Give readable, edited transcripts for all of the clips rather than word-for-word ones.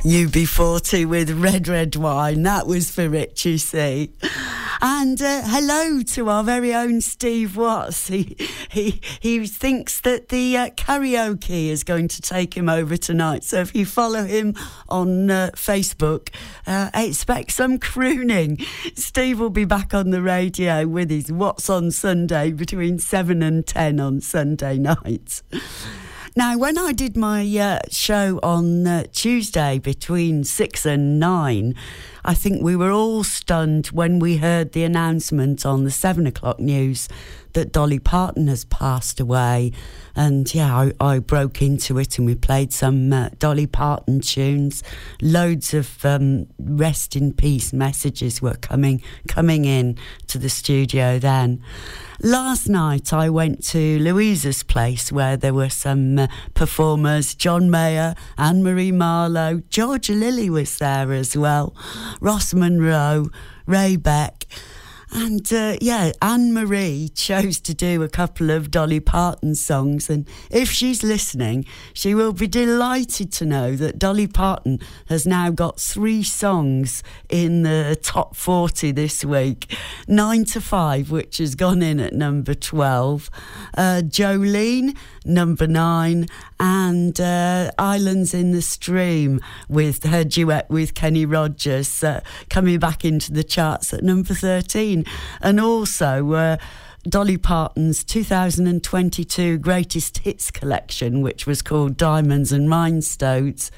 UB40 with Red Red Wine. That was for Rich, you see. And hello to our very own Steve Watts. He thinks that the karaoke is going to take him over tonight. So if you follow him on Facebook, expect some crooning. Steve will be back on the radio with his What's on Sunday between 7 and 10 on Sunday nights. Now, when I did my show on Tuesday between 6 and 9, I think we were all stunned when we heard the announcement on the 7 o'clock news that Dolly Parton has passed away. And yeah, I broke into it and we played some Dolly Parton tunes. Loads of rest in peace messages were coming in to the studio then. Last night I went to Louisa's place where there were some performers. John Mayer, Anne-Marie Marlowe, Georgia Lilly was there as well, Ross Monroe, Ray Beck. And Anne-Marie chose to do a couple of Dolly Parton songs, and if she's listening, she will be delighted to know that Dolly Parton has now got 3 songs in the top 40 this week. 9 to 5, which has gone in at number 12, Jolene, number 9, and Islands in the Stream with her duet with Kenny Rogers coming back into the charts at number 13. And also Dolly Parton's 2022 Greatest Hits collection, which was called Diamonds and Rhinestones,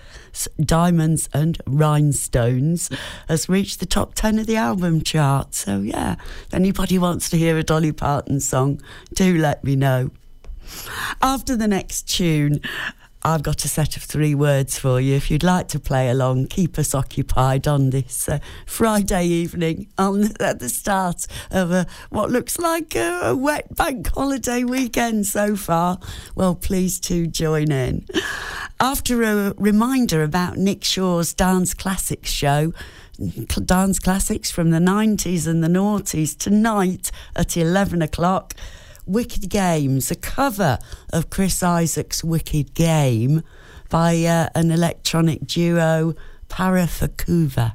has reached the top 10 of the album chart. So yeah, if anybody wants to hear a Dolly Parton song, do let me know. After the next tune, I've got a set of 3 words for you. If you'd like to play along, keep us occupied on this Friday evening at the start of what looks like a wet bank holiday weekend so far. Well, please do join in. After a reminder about Nick Shaw's Dance Classics show, Dance Classics from the 90s and the noughties, tonight at 11 o'clock, Wicked Games, a cover of Chris Isaak's Wicked Game by an electronic duo, Parafakuva.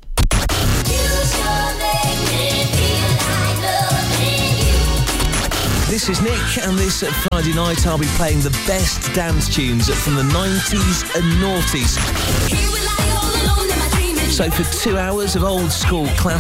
This is Nick, and this Friday night I'll be playing the best dance tunes from the 90s and noughties. So for 2 hours of old school classics,